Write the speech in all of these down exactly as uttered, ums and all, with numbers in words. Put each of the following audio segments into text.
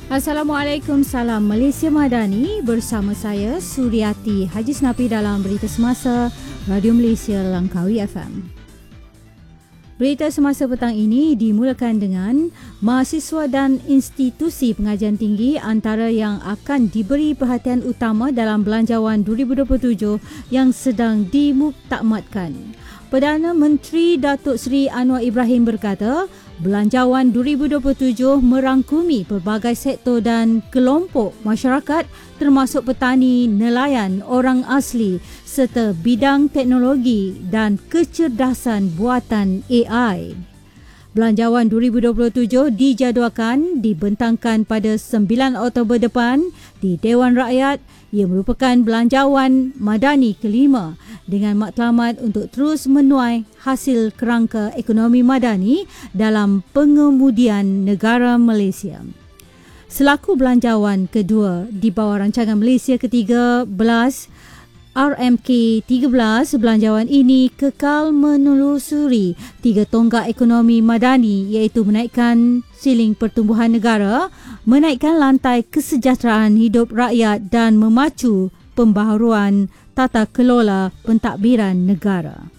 Assalamualaikum, salam Malaysia Madani. Bersama saya Suryati Haji Senapi dalam Berita Semasa Radio Malaysia Langkawi F M. Berita Semasa petang ini dimulakan dengan mahasiswa dan institusi pengajian tinggi antara yang akan diberi perhatian utama dalam Belanjawan dua ribu dua puluh tujuh yang sedang dimuktamadkan. Perdana Menteri Datuk Seri Anwar Ibrahim berkata, Belanjawan dua ribu dua puluh tujuh merangkumi pelbagai sektor dan kelompok masyarakat termasuk petani, nelayan, orang asli serta bidang teknologi dan kecerdasan buatan A I. Belanjawan dua ribu dua puluh tujuh dijadualkan dibentangkan pada sembilan Oktober depan di Dewan Rakyat. Ia merupakan belanjawan madani kelima dengan matlamat untuk terus menuai hasil kerangka ekonomi madani dalam pengemudian negara Malaysia. Selaku belanjawan kedua di bawah rancangan Malaysia ke tiga belas R M K tiga belas, belanjawan ini kekal menelusuri tiga tonggak ekonomi madani iaitu menaikkan siling pertumbuhan negara, menaikkan lantai kesejahteraan hidup rakyat dan memacu pembaharuan tata kelola pentadbiran negara.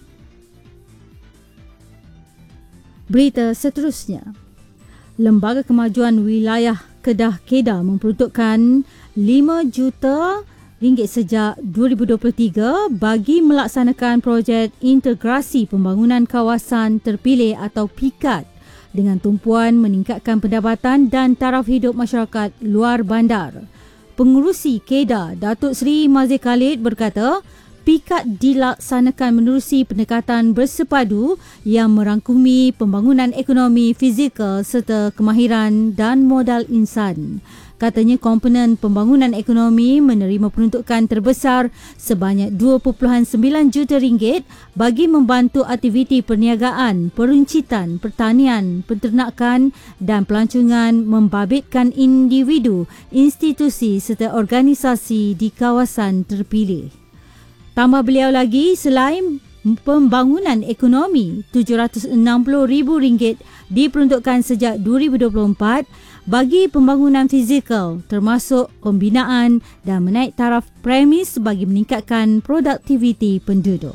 Berita seterusnya. Lembaga Kemajuan Wilayah Kedah Kedah memperuntukkan lima juta ringgit sejak dua ribu dua puluh tiga bagi melaksanakan projek integrasi pembangunan kawasan terpilih atau P I K A T dengan tumpuan meningkatkan pendapatan dan taraf hidup masyarakat luar bandar. Pengurusi Kedah, Datuk Seri Mazir Khalid berkata, P I K A T dilaksanakan menerusi pendekatan bersepadu yang merangkumi pembangunan ekonomi fizikal serta kemahiran dan modal insan. Katanya komponen pembangunan ekonomi menerima peruntukan terbesar sebanyak dua perpuluhan sembilan juta ringgit bagi membantu aktiviti perniagaan, peruncitan, pertanian, penternakan dan pelancongan membabitkan individu, institusi serta organisasi di kawasan terpilih. Tambah beliau lagi, selain pembangunan ekonomi, tujuh ratus enam puluh ribu ringgit diperuntukkan sejak dua ribu dua puluh empat bagi pembangunan fizikal termasuk pembinaan dan menaik taraf premis bagi meningkatkan produktiviti penduduk.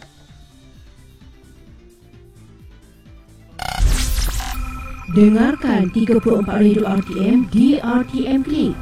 Dengarkan tiga puluh empat Radio R T M di R T M Click.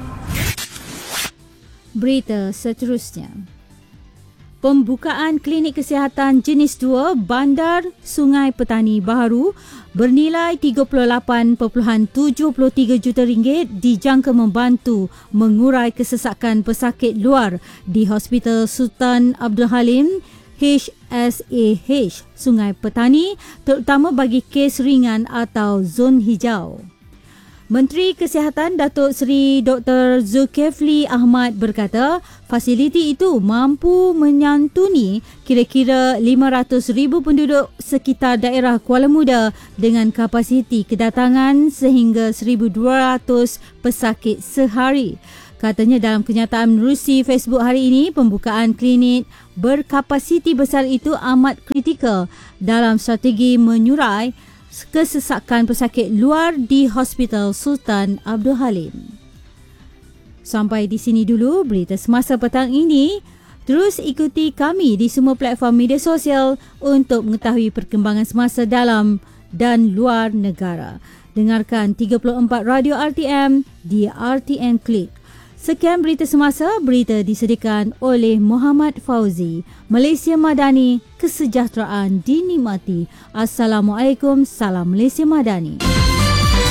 Berita seterusnya. Pembukaan klinik kesihatan jenis dua Bandar Sungai Petani Baharu bernilai tiga puluh lapan perpuluhan tujuh tiga juta ringgit dijangka membantu mengurai kesesakan pesakit luar di Hospital Sultan Abdul Halim H S A H Sungai Petani, terutama bagi kes ringan atau zon hijau. Menteri Kesihatan Datuk Seri Doktor Zulkifli Ahmad berkata, fasiliti itu mampu menyantuni kira-kira lima ratus ribu penduduk sekitar daerah Kuala Muda dengan kapasiti kedatangan sehingga seribu dua ratus pesakit sehari. Katanya dalam kenyataan menerusi Facebook hari ini, pembukaan klinik berkapasiti besar itu amat kritikal dalam strategi menyurai kesesakan pesakit luar di Hospital Sultan Abdul Halim. Sampai di sini dulu berita semasa petang ini. Terus ikuti kami di semua platform media sosial untuk mengetahui perkembangan semasa dalam dan luar negara. Dengarkan tiga puluh empat Radio R T M di R T M Click. Sekian berita semasa, berita disediakan oleh Muhammad Fauzi. Malaysia Madani, kesejahteraan dinikmati. Assalamualaikum, salam Malaysia Madani.